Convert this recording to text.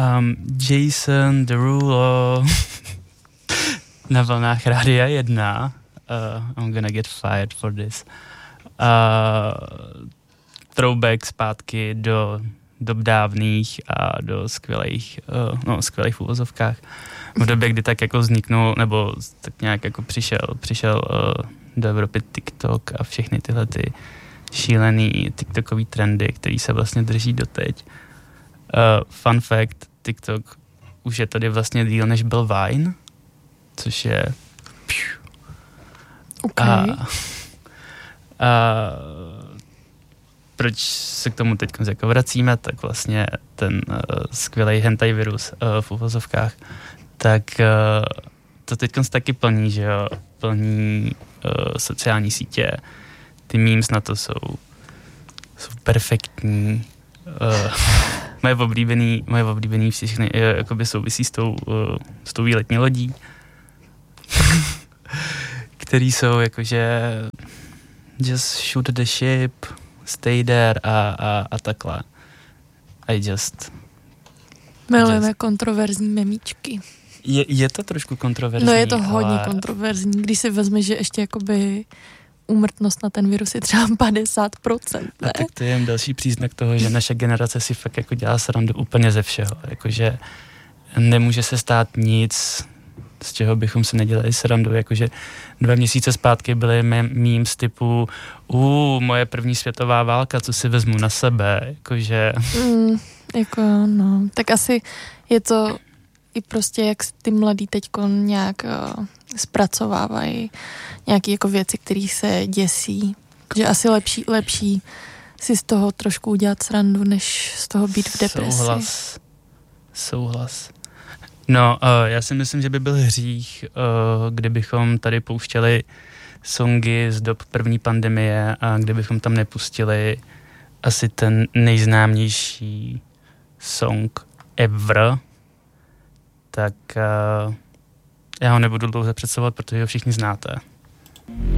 Jason Derulo na vlnách Rádia 1. I'm gonna get fired for this. Throwback zpátky do dob dávných a do skvělých v uvozovkách. V době, kdy tak jako vzniknul, nebo tak nějak jako přišel do Evropy TikTok a všechny tyhle ty šílený TikTokový trendy, který se vlastně drží doteď. Fun fact, TikTok už je tady vlastně díl, než byl Vine, což je okay. Proč se k tomu teď jako vracíme, tak vlastně ten skvělý hentai virus v uvozovkách, tak to teď taky plní, že jo, plní sociální sítě, ty memes na to jsou perfektní, moje oblíbený všechny jakoby souvisí s tou výletní lodí, který jsou jakože just shoot the ship, stay there a takhle. Milujeme kontroverzní memíčky. Je to trošku kontroverzní. No je to hodně kontroverzní, když si vezmeš, že ještě jakoby úmrtnost na ten virus je třeba 50%. Ne? A tak to je jen další příznak toho, že naše generace si fakt jako dělá srandu úplně ze všeho. Jakože nemůže se stát nic, z čeho bychom se nedělali srandu. Jakože 2 měsíce zpátky byly memes typu moje první světová válka, co si vezmu na sebe. Jakože... Tak asi je to i prostě, jak ty mladí teďko nějak zpracovávají nějaké jako věci, které se děsí. Že asi lepší si z toho trošku udělat srandu, než z toho být v depresi. Souhlas. No, já si myslím, že by byl hřích, kdybychom tady pouštěli songy z dob první pandemie a kdybychom tam nepustili asi ten nejznámější song ever, tak já ho nebudu dlouze představovat, protože ho všichni znáte.